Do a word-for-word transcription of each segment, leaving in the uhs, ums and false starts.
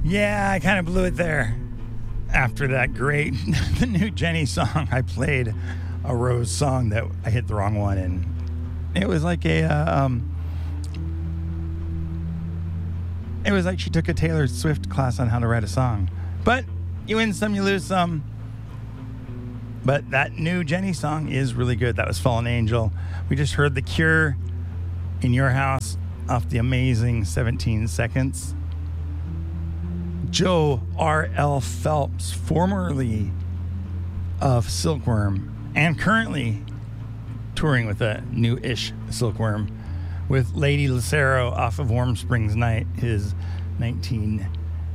Yeah, I kind of blew it there. After that great, the new Jenny song, I played a Rose song that I hit the wrong one, and it was like a, uh, um, it was like she took a Taylor Swift class on how to write a song. But you win some, you lose some. But that new Jenny song is really good. That was Fallen Angel. We just heard The Cure, In Your House, off the amazing seventeen seconds. Joe R L. Phelps, formerly of Silkworm and currently touring with a new-ish Silkworm, with Lady Lucero off of Warm Springs Night, his nineteen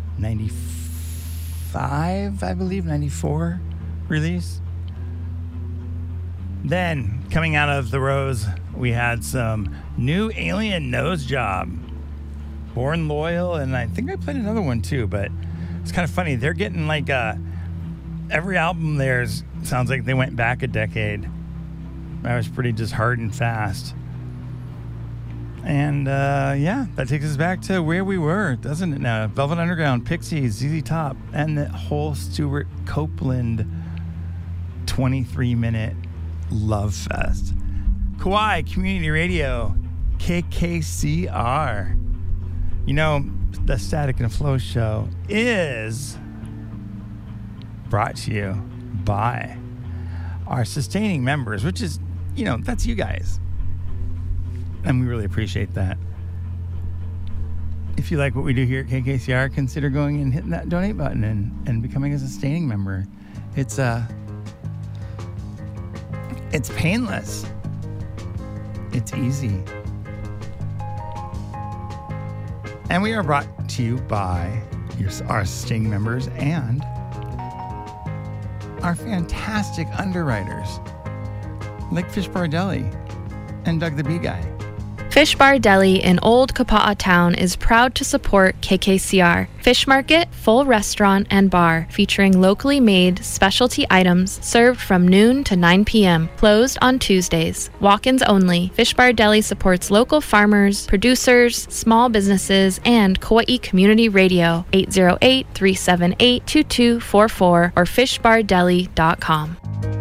ninety-five, I believe, ninety-four release. Then, coming out of the Rose, we had some new Alien Nose Job. Born Loyal, and I think I played another one too, but it's kind of funny. They're getting like uh, every album theirs sounds like they went back a decade. I was pretty just hard and fast. And uh, yeah, that takes us back to where we were, doesn't it now? Velvet Underground, Pixies, Z Z Top, and the whole Stuart Copeland twenty-three minute love fest. Kauai Community Radio, K K C R. You know, the Static and Flow show is brought to you by our sustaining members, which is, you know, that's you guys. And we really appreciate that. If you like what we do here at K K C R, consider going and hitting that donate button and, and becoming a sustaining member. It's uh, it's painless. It's easy. And we are brought to you by your, our sustaining members and our fantastic underwriters, like Fish Bar Deli and Doug the Bee Guy. Fish Bar Deli in Old Kapa'a Town is proud to support K K C R. Fish Market, full restaurant and bar, featuring locally made specialty items served from noon to nine p.m., closed on Tuesdays. Walk-ins only. Fish Bar Deli supports local farmers, producers, small businesses, and Kauai Community Radio, eight zero eight, three seven eight, two two four four or fish bar deli dot com.